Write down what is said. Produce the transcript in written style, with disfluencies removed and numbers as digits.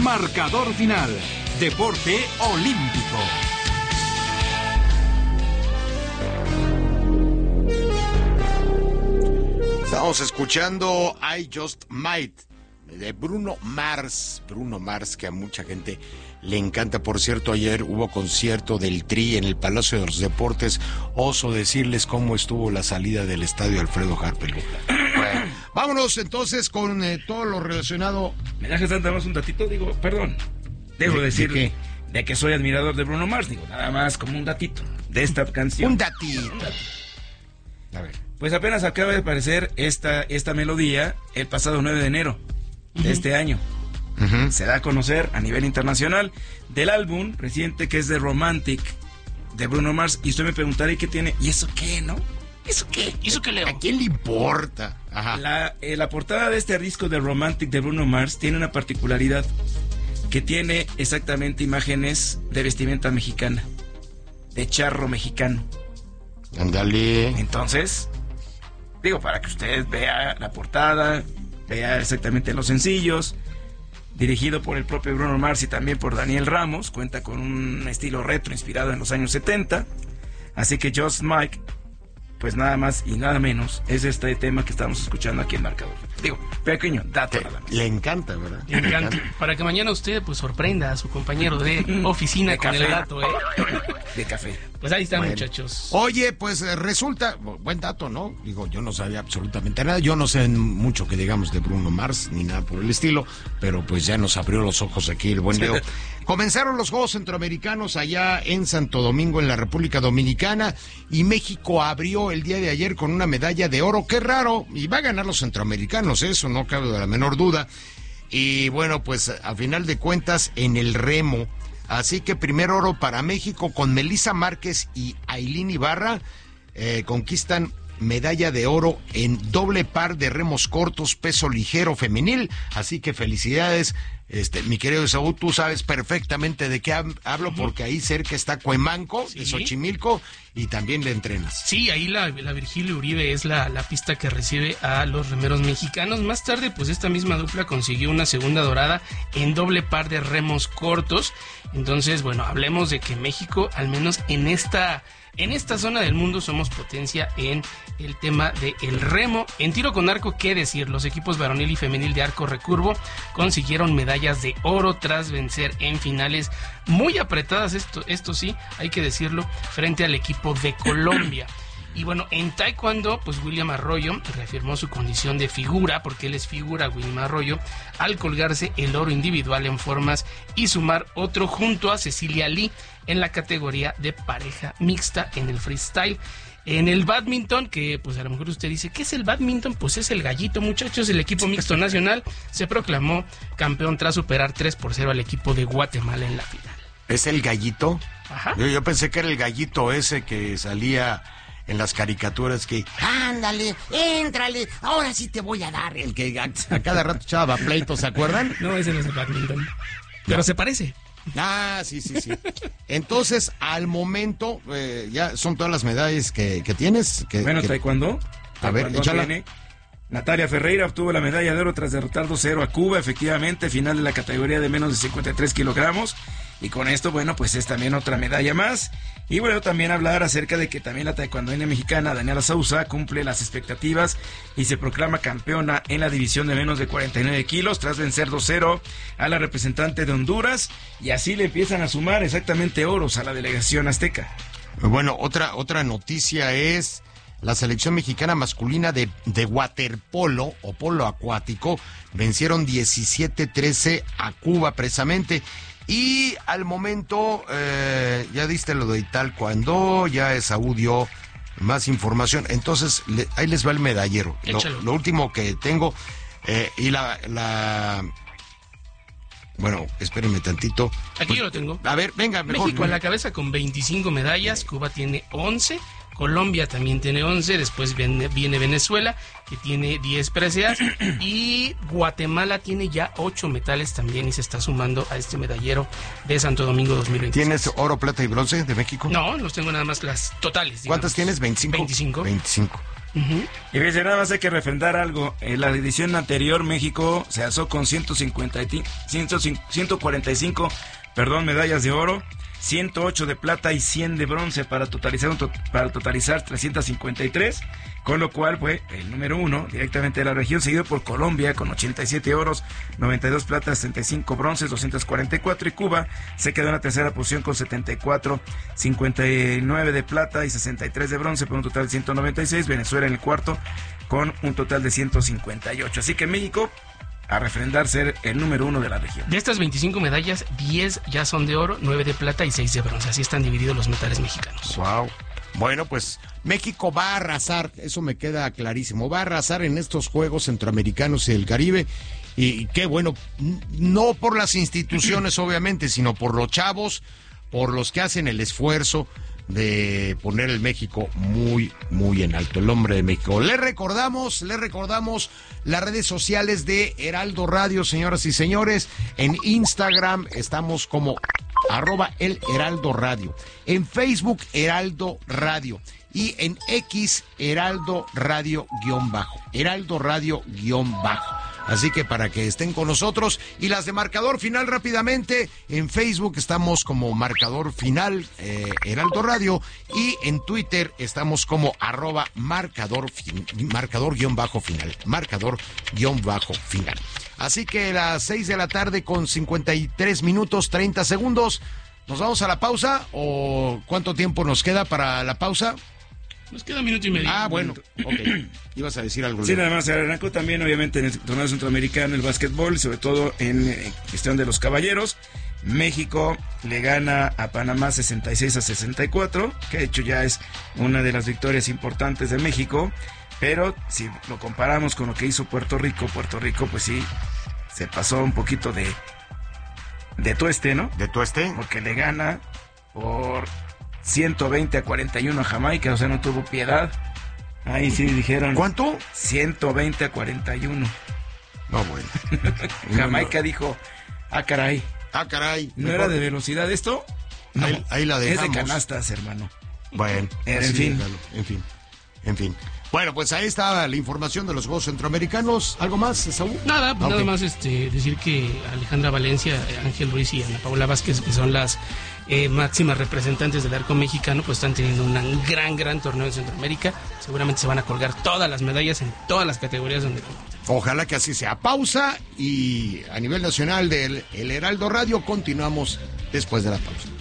Marcador final. Deporte olímpico. Estamos escuchando I Just Might de Bruno Mars. Bruno Mars, que a mucha gente le encanta. Por cierto, ayer hubo concierto del Tri en el Palacio de los Deportes. Oso decirles cómo estuvo la salida del estadio Alfredo Harpel. Bueno, vámonos entonces con todo lo relacionado. ¿Me dejas dar más un datito? Debo decir de que soy admirador de Bruno Mars. Nada más como un datito de esta canción. Un datito. A ver. Pues apenas acaba de aparecer esta melodía el pasado 9 de enero de este año. Se da a conocer a nivel internacional del álbum reciente que es The Romantic de Bruno Mars. Y usted me preguntará, ¿y qué tiene? ¿Y eso qué, no? ¿Eso qué? ¿Eso qué, Leo? ¿A quién le importa? Ajá. La portada de este disco de Romantic de Bruno Mars tiene una particularidad, que tiene exactamente imágenes de vestimenta mexicana, de charro mexicano. Ándale. Entonces, para que usted vea la portada, vea exactamente los sencillos, dirigido por el propio Bruno Mars y también por Daniel Ramos, cuenta con un estilo retro inspirado en los años 70, así que Just Mike, pues nada más y nada menos, es este tema que estamos escuchando aquí en Marcador. Pequeño dato nada más. Le encanta, ¿verdad? Le encanta. Para que mañana usted pues sorprenda a su compañero de oficina de con café. El dato, de café. Pues ahí están, muchachos. Oye, pues resulta, buen dato, ¿no? Yo no sabía absolutamente nada. Yo no sé mucho que digamos de Bruno Mars, ni nada por el estilo, pero pues ya nos abrió los ojos aquí el buen Leo. Comenzaron los Juegos Centroamericanos allá en Santo Domingo, en la República Dominicana, y México abrió el día de ayer con una medalla de oro. Qué raro, y va a ganar los centroamericanos, eso no cabe de la menor duda. Y bueno, pues a final de cuentas en el remo. Así que primer oro para México con Melissa Márquez y Ailín Ibarra, conquistan medalla de oro en doble par de remos cortos, peso ligero femenil. Así que felicidades, mi querido Saúl, tú sabes perfectamente de qué hablo, porque ahí cerca está Cuemanco, de Xochimilco, y también le entrenas. Sí, ahí la Virgilio Uribe es la pista que recibe a los remeros mexicanos. Más tarde, pues esta misma dupla consiguió una segunda dorada en doble par de remos cortos. Entonces, bueno, hablemos de que México, al menos en esta zona del mundo, somos potencia en el tema del remo. En tiro con arco, qué decir, los equipos varonil y femenil de arco recurvo consiguieron medallas de oro tras vencer en finales muy apretadas, esto sí, hay que decirlo, frente al equipo de Colombia. Y bueno, en taekwondo, pues William Arroyo reafirmó su condición de figura, porque él es figura, William Arroyo, al colgarse el oro individual en formas y sumar otro junto a Cecilia Lee en la categoría de pareja mixta en el freestyle. En el bádminton, que pues a lo mejor usted dice, ¿qué es el bádminton? Pues es el gallito, muchachos. El equipo mixto nacional se proclamó campeón tras superar 3-0 al equipo de Guatemala en la final. ¿Es el gallito? Ajá. Yo pensé que era el gallito ese que salía en las caricaturas, que ándale, éntrale, ahora sí te voy a dar. El que a cada rato echaba pleito, ¿se acuerdan? No, ese no es el bádminton, pero se parece. Ah, sí. Entonces, al momento, ya son todas las medallas que tienes. Taekwondo. A ver, échala. Natalia Ferreira obtuvo la medalla de oro tras derrotar 2-0 a Cuba, efectivamente, final de la categoría de menos de 53 kilogramos. Y con esto, bueno, pues es también otra medalla más. Y bueno, también hablar acerca de que también la taekwondoina mexicana Daniela Sousa cumple las expectativas y se proclama campeona en la división de menos de 49 kilos tras vencer 2-0 a la representante de Honduras. Y así le empiezan a sumar exactamente oros a la delegación azteca. Bueno, otra noticia es la selección mexicana masculina de waterpolo o polo acuático vencieron 17-13 a Cuba precisamente. Y al momento, ya diste lo de taekwondo, ya Esaú dio más información. Entonces, ahí les va el medallero. Lo último que tengo, y bueno, espérenme tantito. Aquí yo lo tengo. A ver, venga, mejor. México a la cabeza con 25 medallas, Cuba tiene 11, Colombia también tiene 11, después viene Venezuela, que tiene 10 preseas, y Guatemala tiene ya 8 metales también y se está sumando a este medallero de Santo Domingo 2023. ¿Tienes oro, plata y bronce de México? No, los tengo nada más las totales. Digamos. ¿Cuántas tienes? ¿25? 25. Y fíjense, nada más hay que refrendar algo. En la edición anterior, México se alzó con 145 medallas de oro, 108 de plata y 100 de bronce para totalizar 353, con lo cual fue el número 1 directamente de la región, seguido por Colombia con 87 oros, 92 platas, 65 bronces, 244, y Cuba se quedó en la tercera posición con 74, 59 de plata y 63 de bronce, por un total de 196, Venezuela en el cuarto con un total de 158, así que México a refrendar ser el número 1 de la región. De estas 25 medallas, 10 ya son de oro, 9 de plata y 6 de bronce. Así están divididos los metales mexicanos. Wow. Bueno, pues México va a arrasar, eso me queda clarísimo, va a arrasar en estos Juegos Centroamericanos y del Caribe. Y qué bueno, no por las instituciones obviamente, sino por los chavos, por los que hacen el esfuerzo de poner el México muy, muy en alto, el nombre de México. Le recordamos las redes sociales de Heraldo Radio, señoras y señores. En Instagram estamos como @el Heraldo Radio. En Facebook, Heraldo Radio. Y en X, Heraldo Radio _ Heraldo Radio _ Así que para que estén con nosotros. Y las de Marcador Final rápidamente. En Facebook estamos como Marcador Final, Heraldo Radio. Y en Twitter estamos como @marcador _final. Marcador _final. Así que las 6 de la tarde con 53 minutos 30 segundos. ¿Nos vamos a la pausa? ¿O cuánto tiempo nos queda para la pausa? Nos queda 1 minuto y medio. Ah, bueno, ok. Ibas a decir algo. Sí, nada más, arrancó también obviamente en el torneo centroamericano el básquetbol, sobre todo en cuestión de los caballeros. México le gana a Panamá 66-64, que de hecho ya es una de las victorias importantes de México, pero si lo comparamos con lo que hizo Puerto Rico pues sí, se pasó un poquito de tueste, ¿no? ¿De tueste? Porque le gana por 120-41 a Jamaica, o sea, no tuvo piedad. Ahí sí dijeron. ¿Cuánto? 120-41. No, bueno. Jamaica dijo, caray. Caray. ¿No era de velocidad esto? No, ahí la dejamos. Es de canastas, hermano. Bueno. En fin. Bueno, pues ahí está la información de los Juegos Centroamericanos. ¿Algo más, Saúl? Nada, pues nada más decir que Alejandra Valencia, Ángel Ruiz y Ana Paula Vázquez, que son las máximas representantes del arco mexicano, pues están teniendo un gran torneo en Centroamérica. Seguramente se van a colgar todas las medallas en todas las categorías donde compiten. Ojalá que así sea. Pausa y a nivel nacional del El Heraldo Radio continuamos después de la pausa.